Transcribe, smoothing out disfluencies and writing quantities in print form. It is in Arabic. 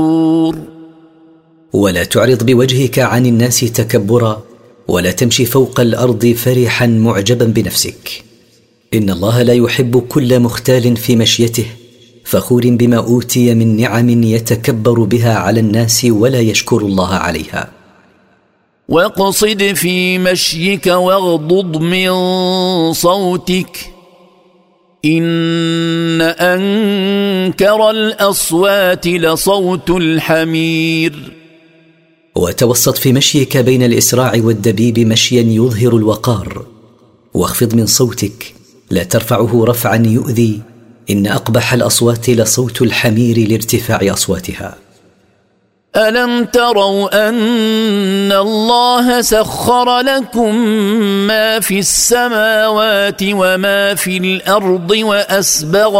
ولا تعرض بوجهك عن الناس تكبرا، ولا تمشي فوق الأرض فرحا معجبا بنفسك. إن الله لا يحب كل مختال في مشيته فخور بما أوتي من نعم يتكبر بها على الناس ولا يشكر الله عليها. واقصد في مشيك واغضض من صوتك إن أنكر الأصوات لصوت الحمير. وتوسط في مشيك بين الإسراع والدبيب مشيا يظهر الوقار، واخفض من صوتك لا ترفعه رفعا يؤذي، إن أقبح الأصوات لصوت الحمير لارتفاع أصواتها. ألم تروا أن الله سخر لكم ما في السماوات وما في الأرض وأسبغ